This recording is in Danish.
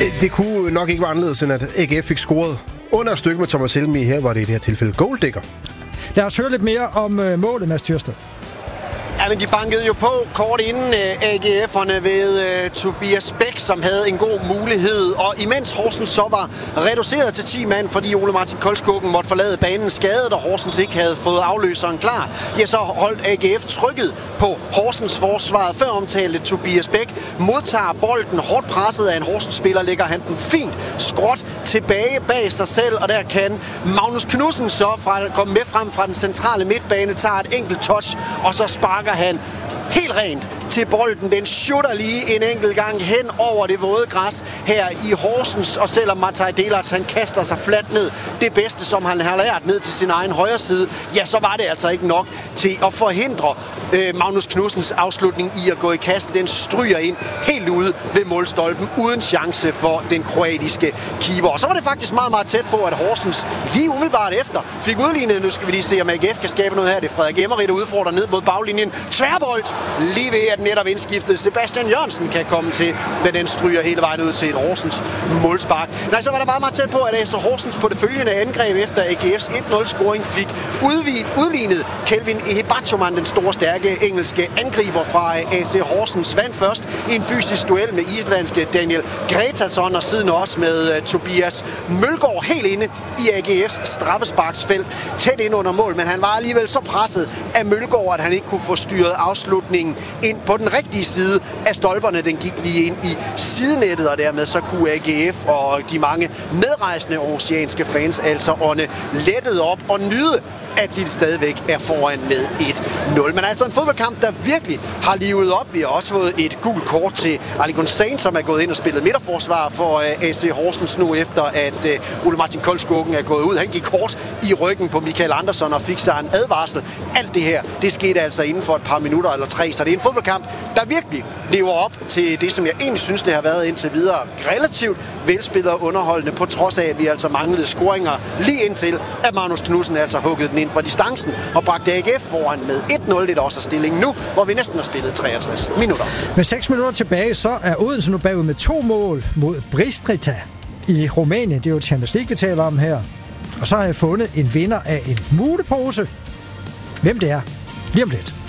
Det kunne nok ikke være anderledes, end at AGF fik scoret under et stykke med Thomas Helmi. Her var det i det her tilfælde goaldigger. Lad os høre lidt mere om målet, Mads Thyrsted. Ja, men de bankede jo på kort inden AGF'erne ved Tobias Bæk, som havde en god mulighed. Og imens Horsens så var reduceret til 10 mand, fordi Ole Martin Kolskoggen måtte forlade banen skadet, og Horsens ikke havde fået afløseren klar, ja, så holdt AGF trykket på Horsens forsvaret. Før omtalte Tobias Bæk modtager bolden hårdt presset af en Horsens-spiller, lægger han den fint skråt tilbage bag sig selv, og der kan Magnus Knudsen så komme med frem fra den centrale midtbane, tager et enkelt touch, og så sparker han helt rent til bolden. Den shutter lige en enkelt gang hen over det våde græs her i Horsens, og selvom Matej Delac han kaster sig fladt ned, det bedste som han har lært, ned til sin egen højre side, ja, så var det altså ikke nok til at forhindre Magnus Knudsens afslutning i at gå i kassen. Den stryger ind helt ude ved målstolpen uden chance for den kroatiske keeper. Og så var det faktisk meget, meget tæt på, at Horsens lige umiddelbart efter fik udlignet. Nu skal vi lige se, om AGF kan skabe noget her. Det er Frederik Emmery, der udfordrer ned mod baglinjen. Tværbold lige ved at netop indskiftet Sebastian Jørgensen kan komme til, men den stryger hele vejen ud til et Horsens målspark. Nej, så var der meget, meget tæt på, at AC Horsens på det følgende angreb efter AGF's 1-0-scoring fik udlignet Kelvin Ehebachoman, den store, stærke engelske angriber fra AC Horsens, vandt først i en fysisk duel med islandske Daniel Gretason, og siden også med Tobias Mølgaard helt inde i AGF's straffesparksfelt, tæt ind under mål, men han var alligevel så presset af Mølgaard, at han ikke kunne få styret afslutningen ind på den rigtige side af stolperne. Den gik lige ind i sidenettet, og dermed så kunne AGF og de mange medrejsende oceanske fans altså ånde lettet op og nyde, at de stadigvæk er foran med 1-0. Men altså en fodboldkamp, der virkelig har livet op. Vi har også fået et gult kort til Ali Gunsain, som er gået ind og spillet midterforsvar for AC Horsens nu, efter at Ole Martin Kolskoggen er gået ud. Han gik kort i ryggen på Michael Andersson og fik sig en advarsel. Alt det her, det skete altså inden for et par minutter eller 3. Så det er en fodboldkamp, der virkelig lever op til det, som jeg egentlig synes, det har været indtil videre. Relativt velspillet og underholdende, på trods af, at vi altså manglede scoringer lige indtil, at Magnus Knudsen altså huggede den ind fra distancen og bragte AGF foran med 1-0. Det er også stillingen nu, hvor vi næsten har spillet 63 minutter. Med 6 minutter tilbage, så er Odense nu bagud med 2 mål mod Bistrița i Rumænien. Det er jo Champions League, vi taler om her. Og så har jeg fundet en vinder af en mulepose. Hvem det er? Lige om lidt.